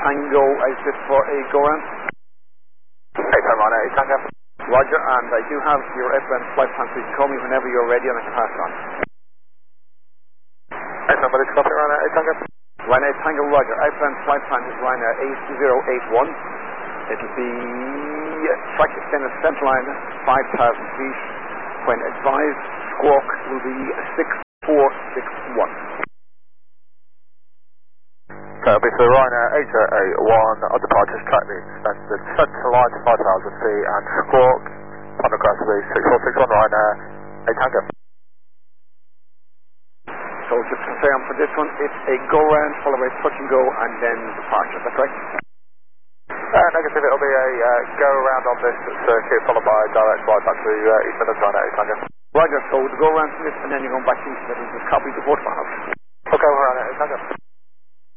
Tango, is this for a go-round? 8 Ryanair, 8 Tango. Roger, and I do have your outbound flight plan, so you can call me whenever you're ready and I can pass it on. 8 somebody, copy Ryanair, 8 Tango. Ryanair Tango, Roger. Outbound flight plan is Ryanair 8081. It'll be track extended centre line 5,000 feet. When advised, squawk will be 6461. So it'll be for Ryanair 8081, on departure track the extended centre line to 5,000 feet and squawk, on request will be 6461 Ryanair 8 Tango. So just to confirm for this one, it's a go-round followed by touch and go and then departure, is that correct? Negative, it'll be a go-around on this circuit followed by a direct flight back to East Midlands Ryanair 8 Tango. Roger, so the go-round for this and then you're going back to East Midlands and copy the port files. Okay, Ryanair 8 Tango.